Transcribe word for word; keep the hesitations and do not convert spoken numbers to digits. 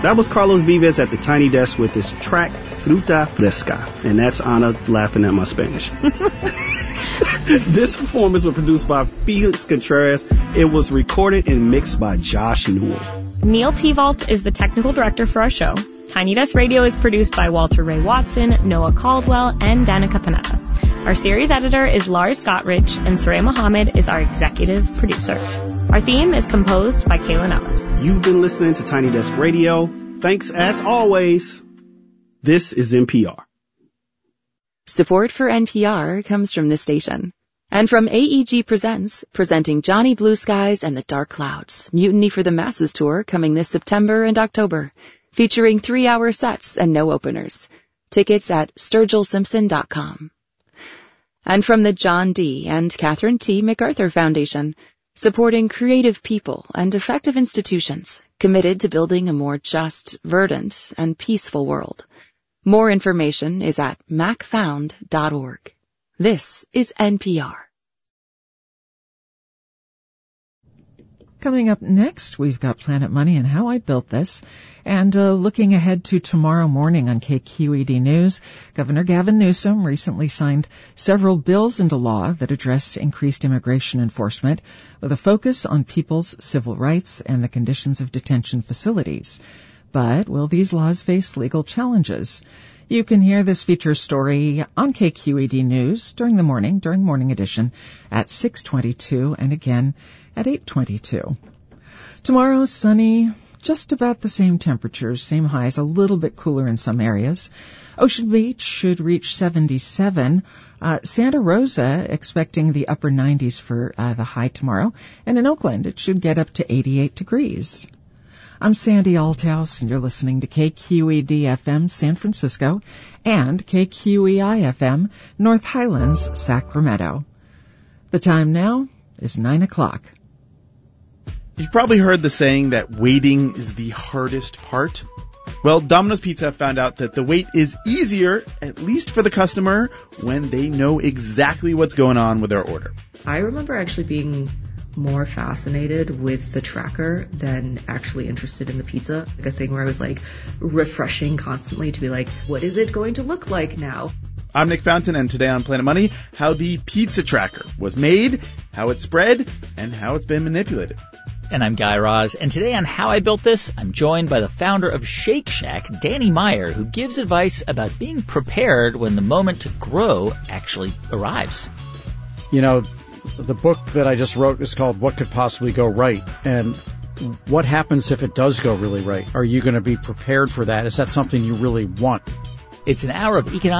That was Carlos Vives at the Tiny Desk with his track Fruta Fresca. And that's Anna laughing at my Spanish. This performance was produced by Felix Contreras. It was recorded and mixed by Josh Newell. Neil Tevault is the technical director for our show. Tiny Desk Radio is produced by Walter Ray Watson, Noah Caldwell, and Danica Panetta. Our series editor is Lars Gottrich, and Saray Mohammed is our executive producer. Our theme is composed by Kaylin Ellis. You've been listening to Tiny Desk Radio. Thanks as always. This is N P R. Support for N P R comes from this station. And from A E G Presents, presenting Johnny Blue Skies and the Dark Clouds, Mutiny for the Masses tour coming this September and October, featuring three-hour sets and no openers. Tickets at sturgill simpson dot com. And from the John D. and Catherine T. MacArthur Foundation, supporting creative people and effective institutions committed to building a more just, verdant, and peaceful world. More information is at mac found dot org. This is N P R. Coming up next, we've got Planet Money and How I Built This. And uh, looking ahead to tomorrow morning on K Q E D News, Governor Gavin Newsom recently signed several bills into law that address increased immigration enforcement with a focus on people's civil rights and the conditions of detention facilities. But will these laws face legal challenges? You can hear this feature story on K Q E D News during the morning, during Morning Edition at six twenty-two and again at eight twenty-two. Tomorrow, sunny, just about the same temperatures, same highs, a little bit cooler in some areas. Ocean Beach should reach seventy-seven. Uh, Santa Rosa expecting the upper nineties for uh, the high tomorrow. And in Oakland, it should get up to eighty-eight degrees. I'm Sandy Althouse, and you're listening to K Q E D F M San Francisco and K Q E I F M North Highlands, Sacramento. The time now is nine o'clock. You've probably heard the saying that waiting is the hardest part. Well, Domino's Pizza found out that the wait is easier, at least for the customer, when they know exactly what's going on with their order. I remember actually being more fascinated with the tracker than actually interested in the pizza. Like a thing where I was like refreshing constantly to be like, what is it going to look like now? I'm Nick Fountain, and today on Planet Money, how the pizza tracker was made, how it's spread, and how it's been manipulated. And I'm Guy Raz, and today on How I Built This, I'm joined by the founder of Shake Shack, Danny Meyer, who gives advice about being prepared when the moment to grow actually arrives. You know, the book that I just wrote is called What Could Possibly Go Right? And what happens if it does go really right? Are you going to be prepared for that? Is that something you really want? It's an hour of economic